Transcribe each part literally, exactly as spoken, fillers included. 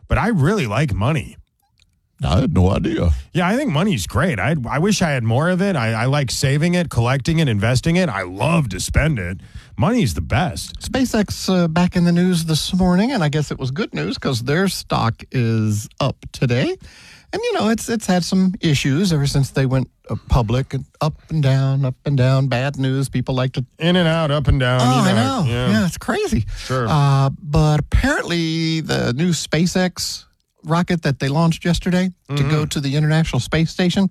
but I really like money. I had no idea. Yeah, I think money's great. I I wish I had more of it. I, I like saving it, collecting it, investing it. I love to spend it. Money's the best. SpaceX uh, back in the news this morning, and I guess it was good news because their stock is up today. And, you know, it's it's had some issues ever since they went uh, public, and up and down, up and down, bad news. People like to... In and out, up and down. Oh, you know, I know. Yeah. yeah, it's crazy. Sure. Uh, but apparently the new SpaceX rocket that they launched yesterday mm-hmm. to go to the International Space Station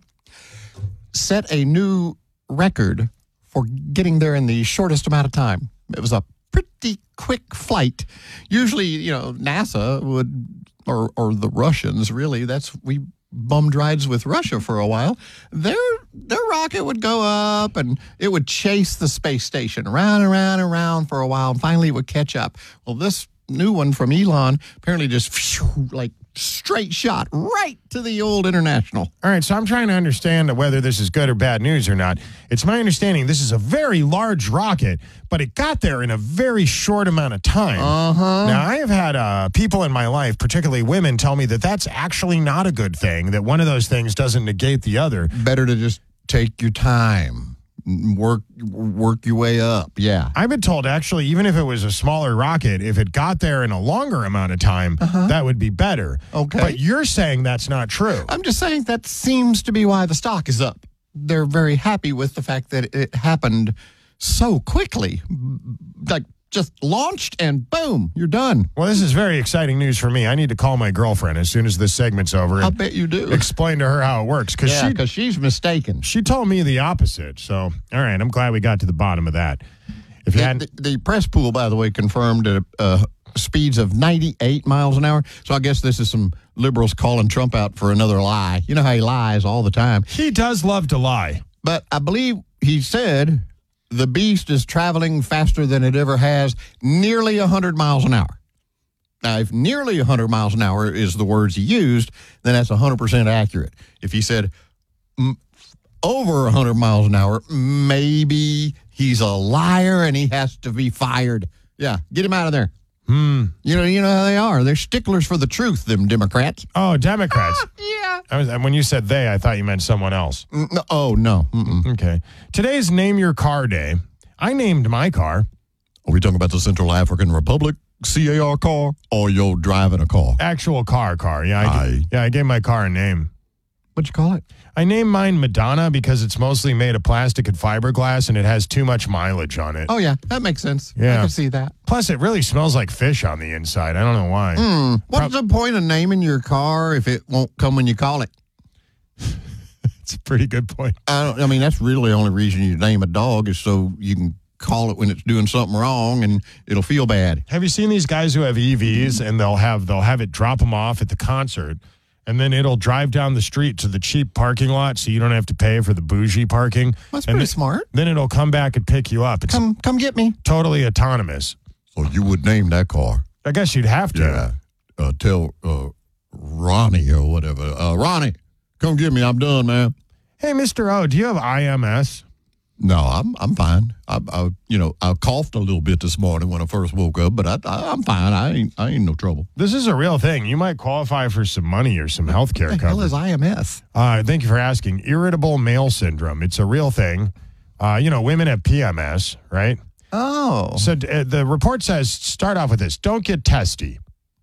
set a new record for getting there in the shortest amount of time. It was a pretty quick flight. Usually, you know, NASA would, or or the Russians, really, that's, we bummed rides with Russia for a while. Their their rocket would go up and it would chase the space station around and around and around for a while, and finally it would catch up. Well, this new one from Elon apparently just phew, like straight shot right to the old International. All right, so I'm trying to understand whether this is good or bad news or not. It's my understanding this is a very large rocket, but it got there in a very short amount of time. Uh-huh. Now, I have had uh, people in my life, particularly women, tell me that that's actually not a good thing, that one of those things doesn't negate the other. Better to just take your time. Work work your way up, yeah. I've been told, actually, even if it was a smaller rocket, if it got there in a longer amount of time, uh-huh. that would be better. Okay. But you're saying that's not true. I'm just saying that seems to be why the stock is up. They're very happy with the fact that it happened so quickly. Like, just launched and boom, you're done. Well, this is very exciting news for me. I need to call my girlfriend as soon as this segment's over. I bet you do. Explain to her how it works. Cause yeah, she, because she's mistaken. She told me the opposite. So, all right, I'm glad we got to the bottom of that. If you the, hadn't... the, the press pool, by the way, confirmed uh, uh, speeds of ninety-eight miles an hour. So I guess this is some liberals calling Trump out for another lie. You know how he lies all the time. He does love to lie. But I believe he said the beast is traveling faster than it ever has, nearly one hundred miles an hour. Now, if nearly one hundred miles an hour is the words he used, then that's one hundred percent accurate. If he said mm, over one hundred miles an hour, maybe he's a liar and he has to be fired. Yeah, get him out of there. Hmm. You know, you know how they are. They're sticklers for the truth, them Democrats. Oh, Democrats. Ah, yeah. I was, when you said they, I thought you meant someone else. Mm, no, oh, no. Mm-mm. Okay. Today's Name Your Car Day. I named my car. Are we talking about the Central African Republic C A R car, or you're driving a car? Actual car, car. Yeah, I, I, yeah, I gave my car a name. What'd you call it? I named mine Madonna because it's mostly made of plastic and fiberglass, and it has too much mileage on it. Oh, yeah. That makes sense. Yeah. I can see that. Plus, it really smells like fish on the inside. I don't know why. Mm. What's Pro- the point of naming your car if it won't come when you call it? It's a pretty good point. I, don't, I mean, that's really the only reason you name a dog is so you can call it when it's doing something wrong and it'll feel bad. Have you seen these guys who have E Vs and they'll have they'll have it drop them off at the concert, and then it'll drive down the street to the cheap parking lot so you don't have to pay for the bougie parking? That's and pretty th- smart. Then it'll come back and pick you up. It's Come come get me. totally autonomous. So you would name that car? I guess you'd have to. Yeah. Uh, tell uh, Ronnie or whatever. Uh, Ronnie, come get me. I'm done, man. Hey, Mister O, do you have I M S? No, I'm I'm fine. I, I you know I coughed a little bit this morning when I first woke up, but I, I I'm fine. I ain't I ain't no trouble. This is a real thing. You might qualify for some money or some health care What the hell coverage. is I M S? Uh, thank you for asking. Irritable male syndrome. It's a real thing. Uh, you know, women have P M S, right? Oh, So uh, the report says, start off with this: don't get testy.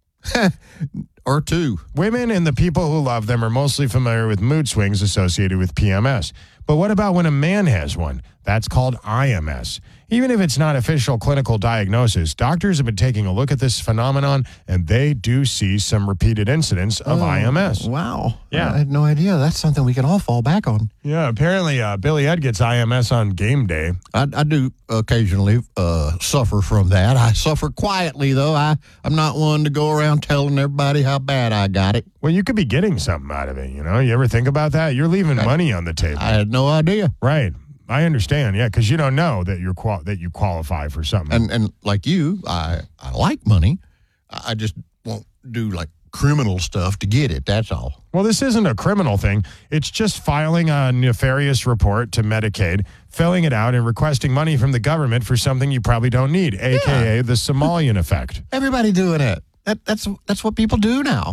or two. Women and the people who love them are mostly familiar with mood swings associated with P M S. But what about when a man has one? That's called I M S. Even if it's not official clinical diagnosis, doctors have been taking a look at this phenomenon, and they do see some repeated incidents of Oh, I M S. Wow. Yeah. I had no idea. That's something we can all fall back on. Yeah, apparently uh, Billy Ed gets I M S on game day. I, I do occasionally uh, suffer from that. I suffer quietly, though. I, I'm not one to go around telling everybody how bad I got it. Well, you could be getting something out of it, you know? You ever think about that? You're leaving I, money on the table. I had no idea. Right. I understand, yeah, because you don't know that you're qual- that you qualify for something. And and like you, I, I like money. I just won't do like criminal stuff to get it. That's all. Well, this isn't a criminal thing. It's just filing a nefarious report to Medicaid, filling it out, and requesting money from the government for something you probably don't need, a k a the Somalian effect. Everybody doing it. That, that's that's what people do now.